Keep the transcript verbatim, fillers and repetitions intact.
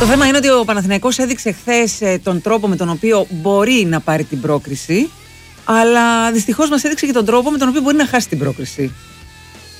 Το θέμα είναι ότι ο Παναθηναϊκός έδειξε χθες τον τρόπο με τον οποίο μπορεί να πάρει την πρόκριση, αλλά δυστυχώς μας έδειξε και τον τρόπο με τον οποίο μπορεί να χάσει την πρόκριση.